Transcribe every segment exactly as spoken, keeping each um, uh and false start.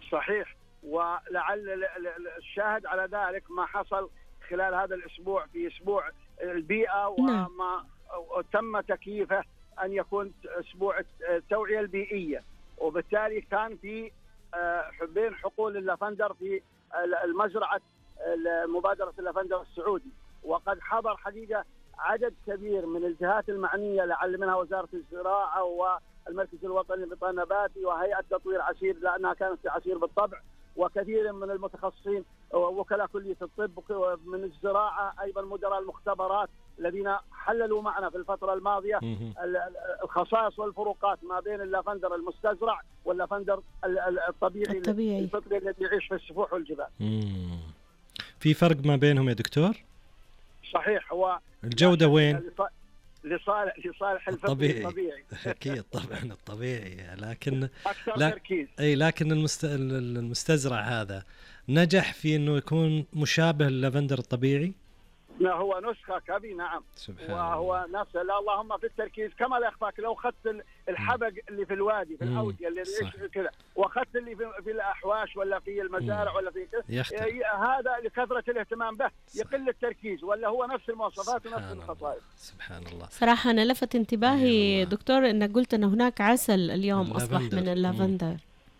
صحيح، ولعل الشاهد على ذلك ما حصل خلال هذا الأسبوع في أسبوع البيئة، وما تم تكييفه أن يكون أسبوع التوعية البيئية، وبالتالي كان في بين حقول اللافندر في المزرعة مبادرة اللافندر السعودي، وقد حضر حقيقة عدد كبير من الجهات المعنية، لعل منها وزارة الزراعة والمركز الوطني للغطاء النباتي وهيئة تطوير عسير لأنها كانت في عسير بالطبع، وكثير من المتخصصين وكلاء كلية الطب من الزراعة، أيضا مدراء المختبرات الذين حللوا معنا في الفترة الماضية الخصائص والفروقات ما بين اللافندر المستزرع واللافندر الطبيعي, الطبيعي الفطري الذي يعيش في السفوح والجبال. مم. في فرق ما بينهم يا دكتور؟ صحيح. هو الجودة وين؟ لصالح لصالح الطبيعي الطبيعي اكيد طبعا الطبيعي، لكن اكثر لا تركيز. اي لكن المست... المستزرع هذا نجح في انه يكون مشابه للافندر الطبيعي. هو نسخة كبي نعم، وهو نفس اللهم في التركيز كما لا يخفاك. لو أخذت الحبق اللي في الوادي في الأودية اللي يعيش كذا، وأخذت اللي في, في الأحواش ولا في المزارع ولا في كذا، هذا لكثرة الاهتمام به يقل التركيز، ولا هو نفس المواصفات ونفس الخصائص. سبحان الله. صراحة أنا لفت انتباهي دكتور أنك قلت أن هناك عسل اليوم أصبح من اللافندر.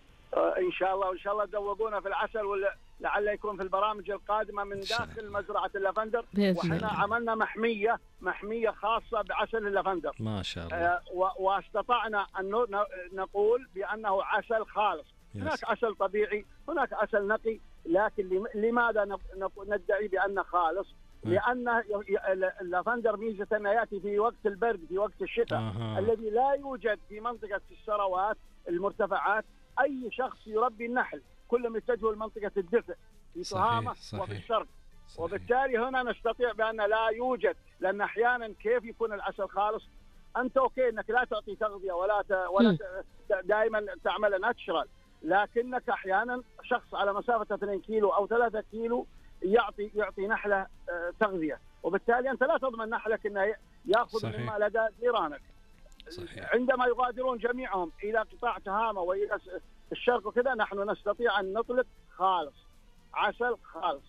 إن شاء الله، وإن شاء الله تذوقونا في العسل، ولا لعل يكون في البرامج القادمة من داخل مزرعة اللافندر. وحنا عملنا محمية محمية خاصة بعسل اللافندر ما شاء الله. آه واستطعنا أن نقول بأنه عسل خالص. هناك عسل طبيعي، هناك عسل نقي، لكن لماذا ندعي بأنه خالص؟ لأن اللافندر ميزة أنه يأتي في وقت البرد، في وقت الشتاء آه. الذي لا يوجد في منطقة الثروات المرتفعات أي شخص يربي النحل، كلهم يتجهوا لمنطقة الدفء في تهامة وفي الشرق. صحيح. وبالتالي هنا نستطيع بأن لا يوجد، لأن أحيانا كيف يكون العسل خالص؟ أنت أوكي أنك لا تعطي تغذية ولا ت... ولا ت... دائما تعمل ناتشرال، لكنك أحيانا شخص على مسافة اثنين كيلو أو ثلاثة كيلو يعطي يعطي نحلة تغذية، وبالتالي أنت لا تضمن نحلك أنه يأخذ مما لدى جيرانك. صحيح. عندما يغادرون جميعهم إلى قطاع تهامة وإلى الشرق وكذا، نحن نستطيع أن نطلق خالص، عسل خالص.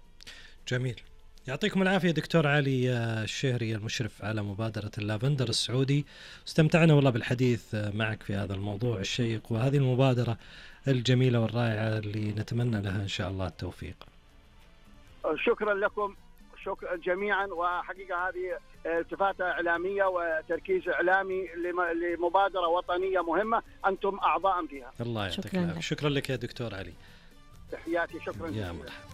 جميل، يعطيكم العافية دكتور علي الشهري المشرف على مبادرة اللافندر السعودي. استمتعنا والله بالحديث معك في هذا الموضوع الشيق وهذه المبادرة الجميلة والرائعة اللي نتمنى لها إن شاء الله التوفيق. شكرا لكم، شكرا جميعا. وحقيقة هذه التفاتة إعلامية وتركيز إعلامي لمبادرة وطنية مهمة أنتم أعضاء فيها. الله يعطيك العافية. شكرا لك يا دكتور علي. تحياتي، شكرا يا مرحبا.